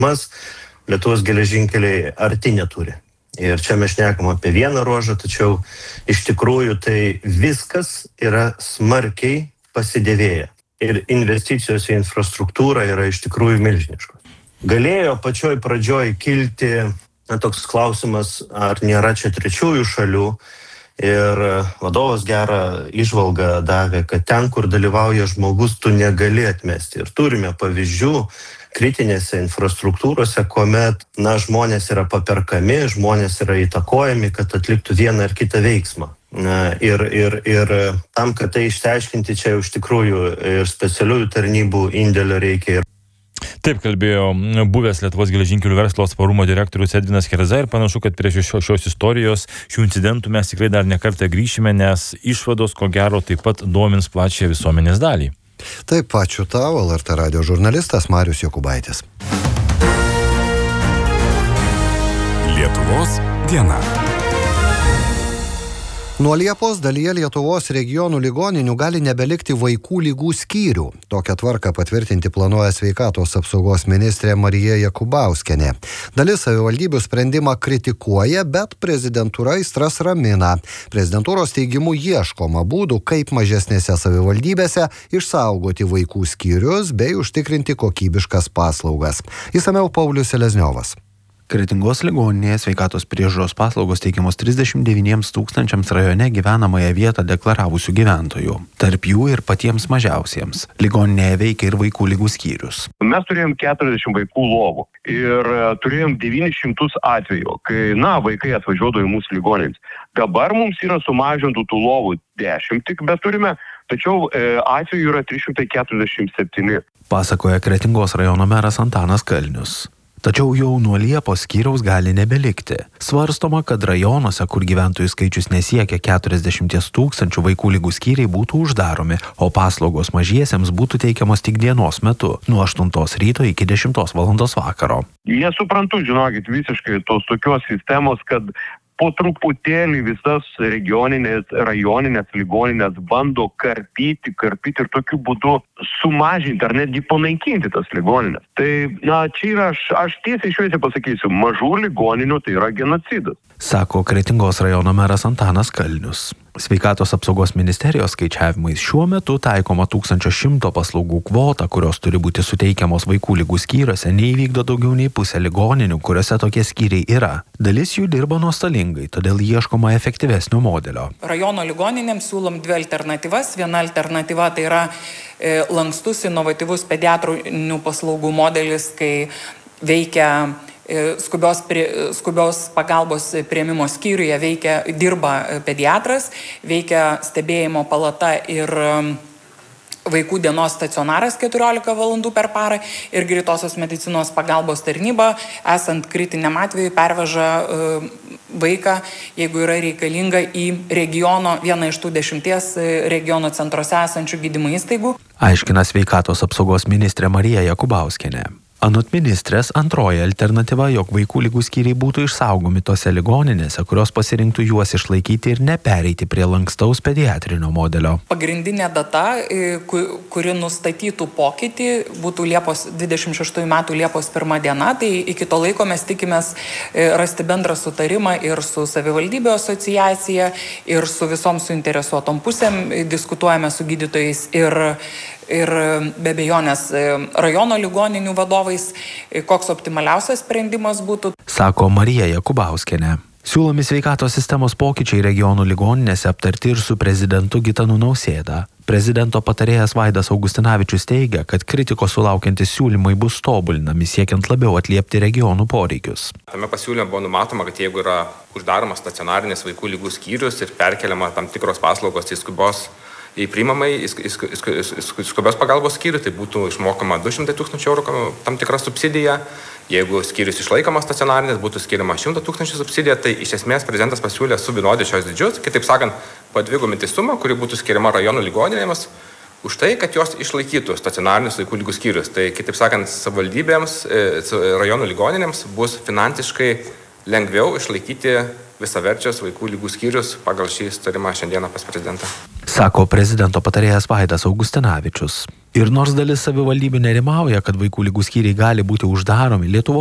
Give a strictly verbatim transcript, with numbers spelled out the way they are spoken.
Mas Lietuvos geležinkeliai arti neturi. Ir čia mes šnekam apie vieną ruožą, tačiau iš tikrųjų tai viskas yra smarkiai pasidėvėję. Ir investicijos į infrastruktūrą yra iš tikrųjų milžiniškos. Galėjo pačioj pradžioj kilti na, toks klausimas, ar nėra čia trečiųjų šalių. Ir vadovas gerą įžvalgą davė, kad ten, kur dalyvauja žmogus, tu negali atmesti. Ir turime pavyzdžių kritinėse infrastruktūrose, kuomet na, žmonės yra paperkami, žmonės yra įtakojami, kad atliktų vieną ar kitą veiksmą. Na, ir, ir, ir tam, kad tai išsiaiškinti, čia iš tikrųjų ir specialiųjų tarnybų indėlio reikia. Taip kalbėjo buvęs Lietuvos geležinkelių verslo atsparumo direktorius Edvinas Kerza ir panašu, kad prie šios, šios istorijos, šių incidentų mes tikrai dar nekartą grįšime, nes išvados, ko gero, taip pat domins plačią visuomenės dalį. Taip, ačiū tau, L R T radio žurnalistas Marius Jokubaitis. Lietuvos diena. Nuo Liepos dalyje Lietuvos regionų ligoninių gali nebelikti vaikų ligų skyrių. Tokią tvarką patvirtinti planuoja sveikatos apsaugos ministrė Marija Jakubauskienė. Dalis savivaldybių sprendimą kritikuoja, bet prezidentūra aistras ramina. Prezidentūros teigimu ieškoma būdų, kaip mažesnėse savivaldybėse išsaugoti vaikų skyrius bei užtikrinti kokybiškas paslaugas. Išsamiau Paulius Selezniovas. Kretingos ligoninėje sveikatos priežiūros paslaugos teikiamos trisdešimt devyniems tūkstančiams rajone gyvenamąją vietą deklaravusių gyventojų. Tarp jų ir patiems mažiausiems. Ligoninėje veikia ir vaikų ligų skyrius. Mes turėjom keturiasdešimt vaikų lovų ir turėjom devynis šimtus atvejų, kai, na, vaikai atvažiuodavo į mūsų ligoninės. Dabar mums yra sumažintų tų lovų dešimt tik, bet turime, tačiau e, atvejų yra trys šimtai keturiasdešimt septyni. Pasakoja Kretingos rajono meras Antanas Kalnius. Tačiau jau nuo Liepos skyriaus gali nebelikti. Svarstoma, kad rajonuose, kur gyventojų skaičius nesiekia keturiasdešimt tūkstančių, vaikų ligų skyriai būtų uždaromi, o paslaugos mažiesiems būtų teikiamos tik dienos metu, nuo aštuntos ryto iki dešimtos valandos vakaro. Nesuprantu, žinokit, visiškai tos tokios sistemos, kad po truputėlį visas regioninės, rajoninės ligoninės bando karpyti, karpyti ir tokiu būdu sumažinti ar netgi panaikinti tas ligoninės. Tai, na, čia yra, aš, aš tiesiai šviesiai pasakysiu, mažų ligoninių tai yra genocidas. Sako Kretingos rajono meras Antanas Kalnius. Sveikatos apsaugos ministerijos skaičiavimais šiuo metu taikoma tūkstančio šimto paslaugų kvota, kurios turi būti suteikiamos vaikų ligų skyriuose, neįvykdo daugiau nei pusę ligoninių, kuriuose tokie skyriai yra. Dalis jų dirba nuostolingai, todėl ieškoma efektyvesnio modelio. Rajono ligoninėms siūlom dvi alternatyvas. Viena alternatyva tai yra e, lankstus inovatyvus pediatrinių paslaugų modelis, kai veikia Skubios, prie, skubios pagalbos priėmimo skyriuje veikia, dirba pediatras, veikia stebėjimo palata ir vaikų dienos stacionaras keturiolika valandų per parą ir greitosios medicinos pagalbos tarnyba, esant kritiniam atveju, perveža vaiką, jeigu yra reikalinga, į regiono, vieną iš tų dešimties regiono centruose esančių gydymo įstaigų. Aiškina sveikatos apsaugos ministrė Marija Jakubauskienė. Anot ministrės, antroji alternatyva, jog vaikų ligų skyriai būtų išsaugomi tose ligoninėse, kurios pasirinktų juos išlaikyti ir nepereiti prie lankstaus pediatrinio modelio. Pagrindinė data, kuri nustatytų pokytį, būtų Liepos dvidešimt šeštųjų metų Liepos pirma diena, tai iki to laiko mes tikimės rasti bendrą sutarimą ir su savivaldybių asociacija, ir su visom suinteresuotom pusėm, diskutuojame su gydytojais ir ir be abejonės rajono ligoninių vadovais, koks optimaliausias sprendimas būtų. Sako Marija Jakubauskienė. Siūlomi sveikatos sistemos pokyčiai regionų ligoninėse aptarti ir su prezidentu Gitanu Nausėda. Prezidento patarėjas Vaidas Augustinavičius teigia, kad kritikos sulaukiantys siūlymai bus tobulinami, siekiant labiau atliepti regionų poreikius. Tame pasiūlyme buvo numatoma, kad jeigu yra uždaromas stacionarinis vaikų ligų skyrius ir perkeliama tam tikros paslaugos į skubos į priimamai į skubios pagalbos skyrių, tai būtų išmokama du šimtai tūkstančių eurų tam tikra subsidija. Jeigu skyrius išlaikomas stacionarinis, būtų skiriama šimtas tūkstančių subsidija, tai iš esmės prezidentas pasiūlė suvienodinti šios dydžius, kitaip sakant, padvigubinti sumą, kuri būtų skiriama rajonų ligoninėms už tai, kad jos išlaikytų stacionarinius vaikų ligų skyrius. Tai kitaip sakant, savivaldybėms, rajonų ligoninėms bus finansiškai lengviau išlaikyti visaverčius vaikų ligų skyrius pagal šį sutarimą šiandieną pas prezidentą. sako prezidento patarėjas Vaidas Augustinavičius. Ir nors dalis savivaldybių nerimauja, kad vaikų ligų skyriai gali būti uždaromi, Lietuvos